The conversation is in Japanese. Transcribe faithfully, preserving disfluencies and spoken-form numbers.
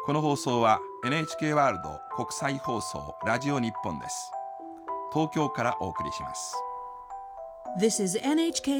この放送は エヌエイチケー ワールド国際放送ラジオ日本です。東京からお送りします。 This is エヌエイチケー